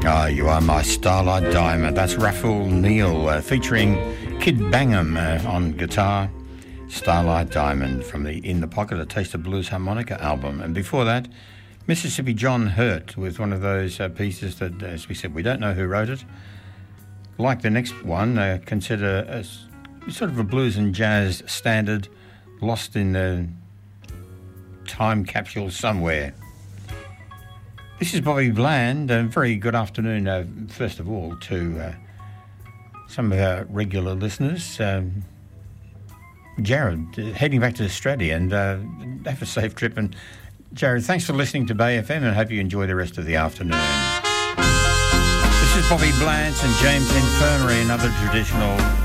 Ah, You Are My Starlight Diamond. That's Raphael Neal featuring Kid Bangham on guitar. Starlight Diamond from the In the Pocket, a Taste of Blues harmonica album. And before that, Mississippi John Hurt with one of those pieces that, as we said, we don't know who wrote it. Like the next one, consider as sort of a blues and jazz standard, lost in the time capsule somewhere. This is Bobby Bland. Very good afternoon, first of all, to some of our regular listeners. Jared, heading back to Australia, and have a safe trip. And Jared, thanks for listening to Bay FM, and I hope you enjoy the rest of the afternoon. This is Bobby Bland and James Infirmary, another traditional